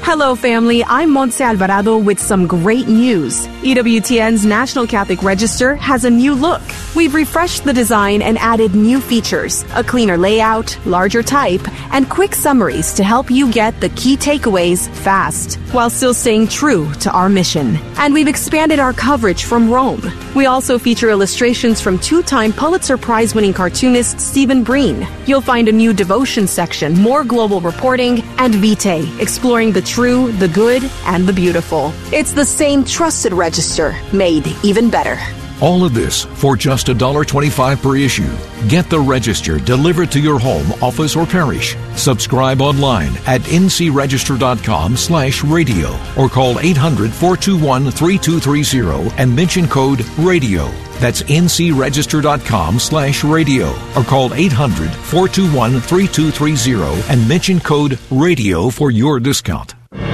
Hello, family. I'm Montse Alvarado with some great news. EWTN's National Catholic Register has a new look. We've refreshed the design and added new features, a cleaner layout, larger type, and quick summaries to help you get the key takeaways fast, while still staying true to our mission. And we've expanded our coverage from Rome. We also feature illustrations from two-time Pulitzer Prize-winning cartoonist Stephen Breen. You'll find a new devotion section, more global reporting, and Vitae, exploring the true, the good, and the beautiful. It's the same trusted register, made even better. All of this for just $1.25 per issue. Get the Register delivered to your home, office, or parish. Subscribe online at ncregister.com/radio or call 800-421-3230 and mention code RADIO. That's ncregister.com/radio or call 800-421-3230 and mention code RADIO for your discount.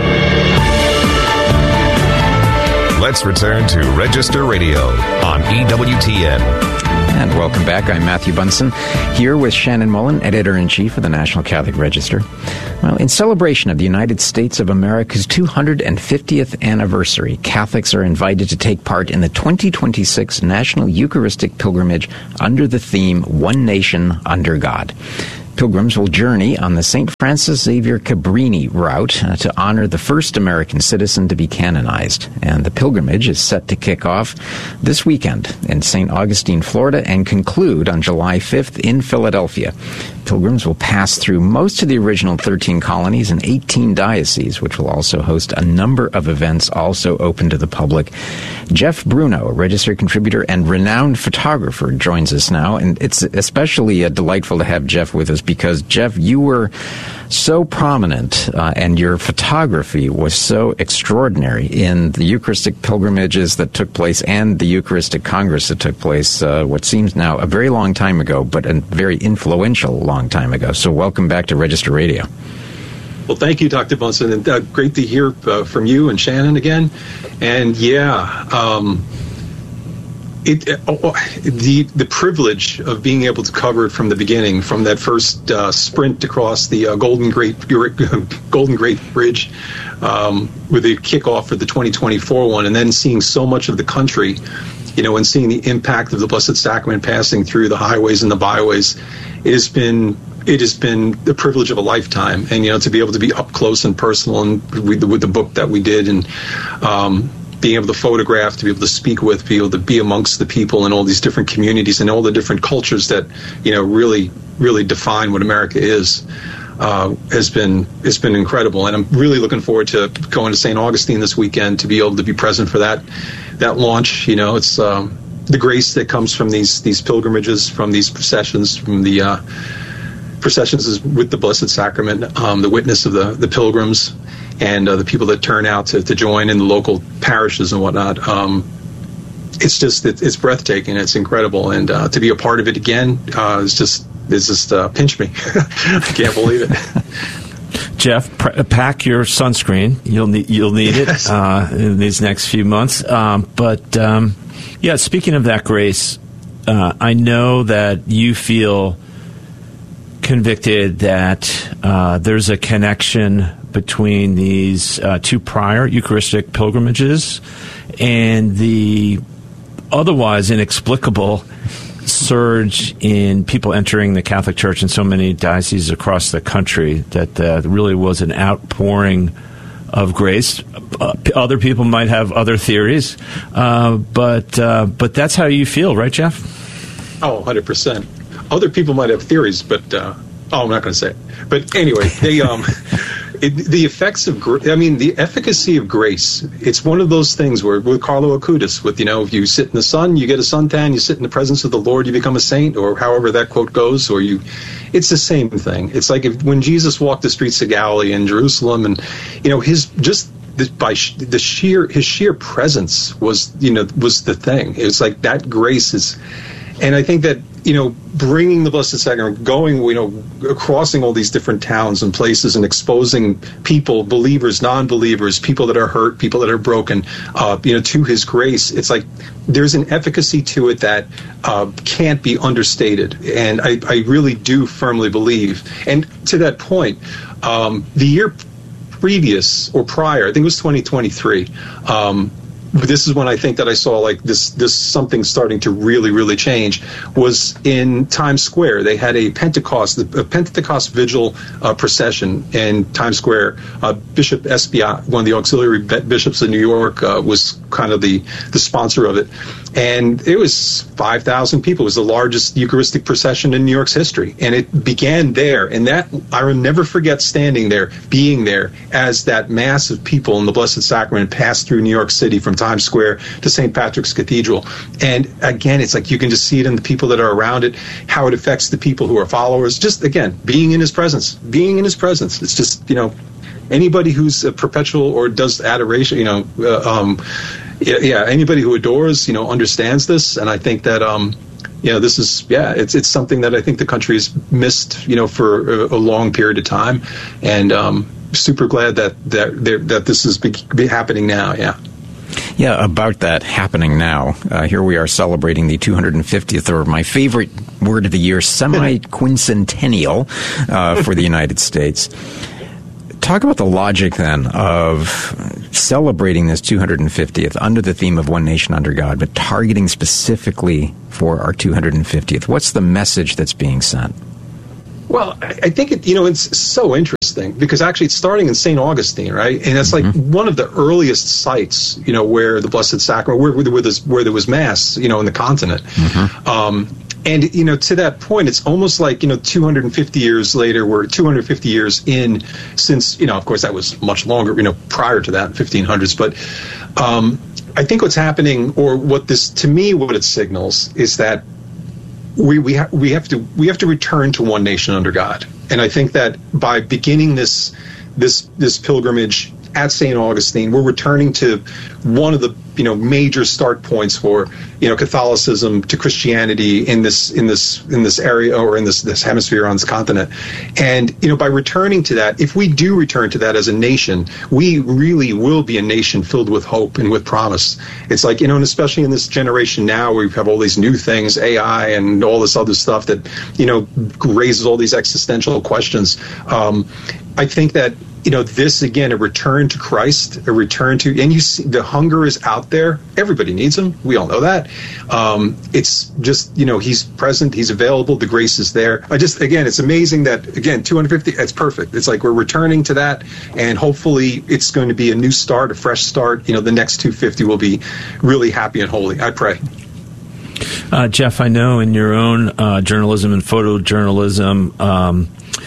Let's return to Register Radio on EWTN. And welcome back. I'm Matthew Bunson, here with Shannon Mullen, Editor-in-Chief of the National Catholic Register. Well, in celebration of the United States of America's 250th anniversary, Catholics are invited to take part in the 2026 National Eucharistic Pilgrimage under the theme, One Nation Under God. Pilgrims will journey on the St. Francis Xavier Cabrini route to honor the first American citizen to be canonized. And the pilgrimage is set to kick off this weekend in St. Augustine, Florida, and conclude on July 5th in Philadelphia. Pilgrims will pass through most of the original 13 colonies and 18 dioceses, which will also host a number of events also open to the public. Jeff Bruno, a Register contributor and renowned photographer, joins us now. And it's especially delightful to have Jeff with us because, Jeff, you were so prominent and your photography was so extraordinary in the Eucharistic pilgrimages that took place and the Eucharistic Congress that took place what seems now a very long time ago, but a very influential long time ago. So welcome back to Register Radio. Well, thank you, Dr. Bunson, and great to hear from you and Shannon again. And the privilege of being able to cover it from the beginning, from that first sprint across the Golden Gate Bridge with the kickoff for the 2024 one, and then seeing so much of the country, and seeing the impact of the Blessed Sacrament passing through the highways and the byways, it has been the privilege of a lifetime. And, to be able to be up close and personal and with the book that we did, and being able to photograph, to be able to speak with, be able to be amongst the people in all these different communities and all the different cultures that, really, really define what America is, it's been incredible. And I'm really looking forward to going to St. Augustine this weekend to be able to be present for that launch. It's the grace that comes from these pilgrimages, from these processions, from the processions is with the Blessed Sacrament, the witness of the pilgrims, and the people that turn out to join in the local parishes and whatnot. It's breathtaking. It's incredible. And to be a part of it again is just pinch me. I can't believe it. Jeff, pack your sunscreen. You'll need it in these next few months. Speaking of that grace, I know that you feel convicted that there's a connection between these two prior Eucharistic pilgrimages and the otherwise inexplicable surge in people entering the Catholic Church in so many dioceses across the country, that really was an outpouring of grace. Other people might have other theories, but that's how you feel, right, Jeff? Oh, 100%. Other people might have theories, but I'm not going to say it. But anyway, the effects of the efficacy of grace. It's one of those things where with Carlo Acutis, with if you sit in the sun, you get a suntan. You sit in the presence of the Lord, you become a saint, or however that quote goes. It's the same thing. It's like when Jesus walked the streets of Galilee and Jerusalem, and his sheer presence was the thing. It was like that grace is. And I think that, bringing the Blessed Sacrament, going, crossing all these different towns and places and exposing people, believers, non-believers, people that are hurt, people that are broken, to his grace, it's like there's an efficacy to it that can't be understated. And I really do firmly believe. And to that point, the year previous or prior, I think it was 2023. This is when I think that I saw like this something starting to really change, was in Times Square. They had a Pentecost vigil procession in Times Square. Bishop Espia, one of the auxiliary bishops of New York, was kind of the sponsor of it. And it was 5,000 people. It was the largest Eucharistic procession in New York's history. And it began there. And that, I will never forget standing there, being there, as that mass of people in the Blessed Sacrament passed through New York City from Times Square to St. Patrick's Cathedral. And again, it's like you can just see it in the people that are around it, how it affects the people who are followers. Just, again, being in his presence. It's just, anybody who's a perpetual or does adoration, anybody who adores, understands this. And I think that, this is, it's something that I think the country has missed, for a long period of time. And super glad that this is happening now. Yeah. Yeah, about that happening now. Here we are celebrating the 250th, or my favorite word of the year, semi-quincentennial for the United States. Talk about the logic, then, of celebrating this 250th under the theme of One Nation Under God, but targeting specifically for our 250th. What's the message that's being sent? Well, I think it's so interesting because actually it's starting in St. Augustine, right? And it's like one of the earliest sites, where the Blessed Sacrament, where there was Mass, in the continent. And, to that point, it's almost like, 250 years later, we're 250 years in since, of course, that was much longer, prior to that, 1500s. But I think what's happening, or what it signals is that we have to return to one nation under God. And I think that by beginning this pilgrimage at St. Augustine, we're returning to one of the major start points for Catholicism to Christianity in this area, or in this hemisphere, on this continent. And by returning to that, if we do return to that as a nation, we really will be a nation filled with hope and with promise. It's like, and especially in this generation now, where we have all these new things, AI and all this other stuff that raises all these existential questions. I think that this, again, a return to Christ, and you see the hunger is out there. Everybody needs him. We all know that. It's just, he's present, he's available, the grace is there. It's amazing that, again, 250, it's perfect. It's like we're returning to that, and hopefully it's going to be a new start, a fresh start. The next 250 will be really happy and holy. I pray. Jeff, I know in your own journalism and photojournalism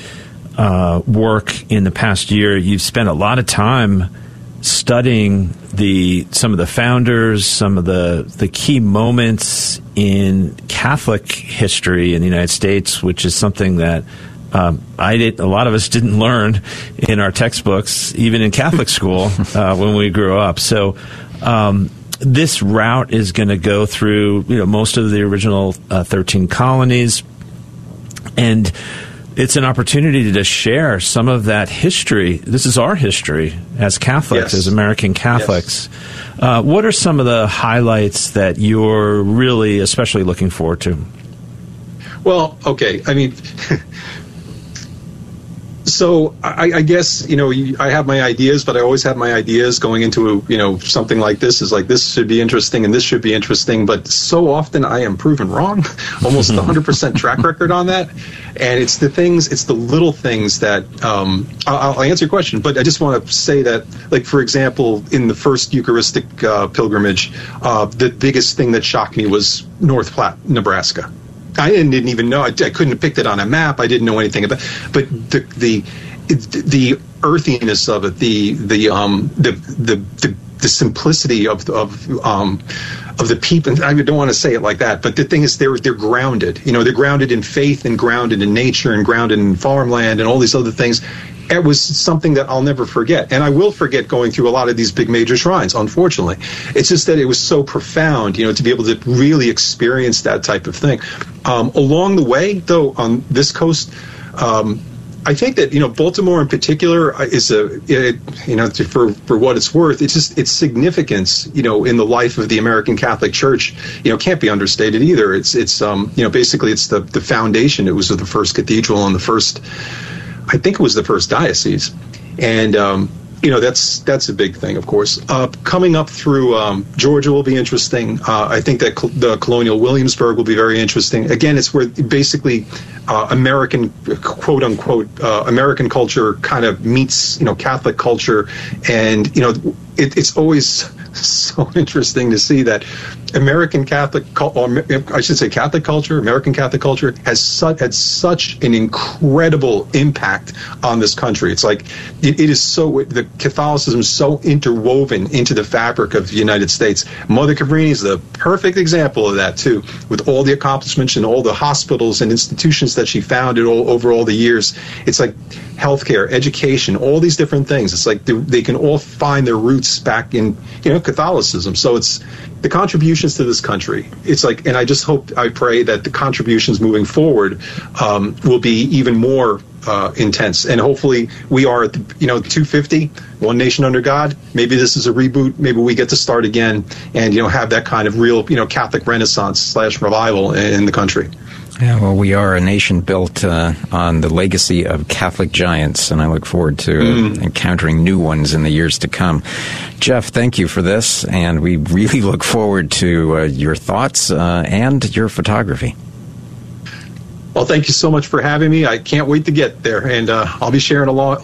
work in the past year, you've spent a lot of time studying some of the founders, some of the key moments in Catholic history in the United States, which is something that a lot of us didn't learn in our textbooks, even in Catholic school when we grew up. So this route is going to go through most of the original 13 colonies, and it's an opportunity to share some of that history. This is our history as Catholics, yes, as American Catholics. Yes. What are some of the highlights that you're really especially looking forward to? Well, okay. I mean, so I guess, I have my ideas, but I always have my ideas going into, something like this is like, this should be interesting and this should be interesting. But so often I am proven wrong, almost 100% track record on that. And it's the little things that, I'll answer your question, but I just want to say that, like, for example, in the first Eucharistic pilgrimage, the biggest thing that shocked me was North Platte, Nebraska. I didn't even know. I couldn't have picked it on a map. I didn't know anything about. But the earthiness of it, the simplicity of the people. I don't want to say it like that, but the thing is, they're grounded. They're grounded in faith and grounded in nature and grounded in farmland and all these other things. It was something that I'll never forget. And I will forget going through a lot of these big major shrines, unfortunately. It's just that it was so profound, to be able to really experience that type of thing. Along the way, though, on this coast, I think that, Baltimore in particular is for what it's worth, its significance, in the life of the American Catholic Church, can't be understated either. It's basically it's the foundation. It was the first cathedral and I think it was the first diocese. And that's a big thing, of course. Coming up through Georgia will be interesting. I think that the Colonial Williamsburg will be very interesting. Again, it's where basically American, quote unquote, American culture kind of meets, Catholic culture, and it's always so interesting to see that American Catholic, or I should say Catholic culture, American Catholic culture has had such an incredible impact on this country. It's like it is so, the Catholicism is so interwoven into the fabric of the United States. Mother Cabrini is the perfect example of that too, with all the accomplishments and all the hospitals and institutions that she founded over all the years. It's like healthcare, education, all these different things. It's like they can all find their roots back in Catholicism. So it's the contributions to this country. It's like, and I pray that the contributions moving forward will be even more intense. And hopefully we are at the 250, One Nation Under God. Maybe this is a reboot. Maybe we get to start again and have that kind of real Catholic Renaissance / revival in the country. Yeah, well, we are a nation built on the legacy of Catholic giants, and I look forward to encountering new ones in the years to come. Jeff, thank you for this, and we really look forward to your thoughts and your photography. Well, thank you so much for having me. I can't wait to get there, and I'll be sharing